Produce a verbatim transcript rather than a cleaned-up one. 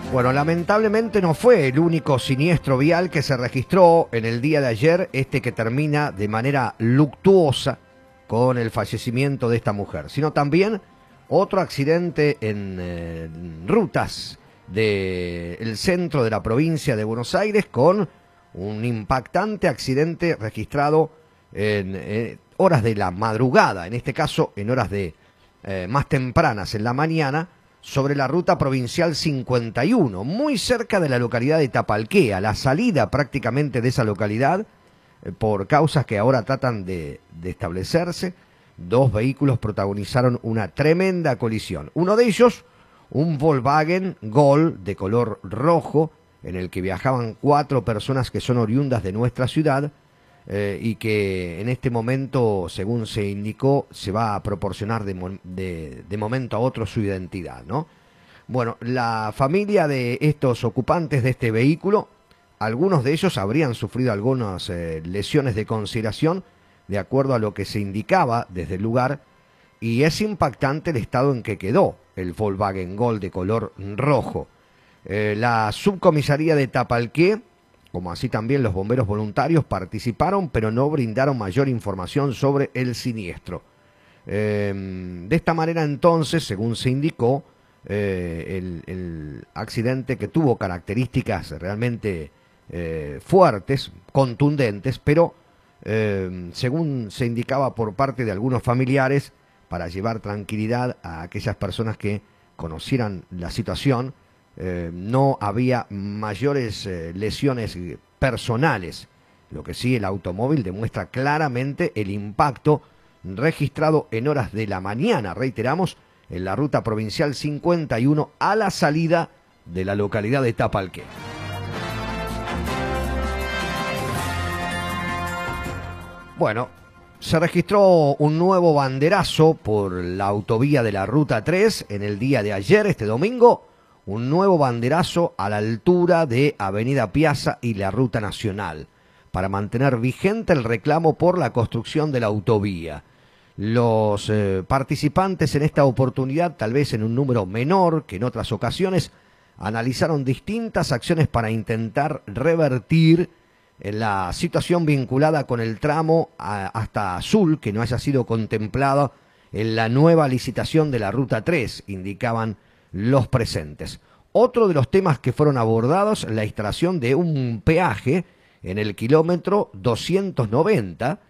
Bueno, lamentablemente no fue el único siniestro vial que se registró en el día de ayer, este que termina de manera luctuosa con el fallecimiento de esta mujer, sino también otro accidente en eh, rutas del centro de la provincia de Buenos Aires con un impactante accidente registrado en eh, horas de la madrugada, en este caso en horas de eh, más tempranas en la mañana, sobre la ruta provincial cincuenta y uno, muy cerca de la localidad de Tapalqué, a la salida prácticamente de esa localidad, eh, por causas que ahora tratan de, de establecerse. Dos vehículos protagonizaron una tremenda colisión. Uno de ellos, un Volkswagen Gol de color rojo, en el que viajaban cuatro personas que son oriundas de nuestra ciudad, eh, y que en este momento, según se indicó, se va a proporcionar de, de, de momento a otro su identidad, ¿no? Bueno, la familia de estos ocupantes de este vehículo, algunos de ellos habrían sufrido algunas eh, lesiones de consideración, de acuerdo a lo que se indicaba desde el lugar, y es impactante el estado en que quedó el Volkswagen Gol de color rojo. Eh, la subcomisaría de Tapalqué, como así también los bomberos voluntarios, participaron, pero no brindaron mayor información sobre el siniestro. Eh, de esta manera, entonces, según se indicó, eh, el, el accidente que tuvo características realmente eh, fuertes, contundentes, pero eh, según se indicaba por parte de algunos familiares, para llevar tranquilidad a aquellas personas que conocieran la situación, Eh, no había mayores eh, lesiones personales. Lo que sí, el automóvil demuestra claramente el impacto registrado en horas de la mañana, reiteramos, en la ruta provincial cincuenta y uno a la salida de la localidad de Tapalqué. Bueno, se registró un nuevo banderazo por la autovía de la Ruta tres en el día de ayer, este domingo. Un nuevo banderazo a la altura de Avenida Piazza y la Ruta Nacional, para mantener vigente el reclamo por la construcción de la autovía. Los eh, participantes en esta oportunidad, tal vez en un número menor que en otras ocasiones, analizaron distintas acciones para intentar revertir la situación vinculada con el tramo a, hasta Azul, que no haya sido contemplada en la nueva licitación de la Ruta tres, indicaban los presentes. Otro de los temas que fueron abordados, la instalación de un peaje en el kilómetro doscientos noventa,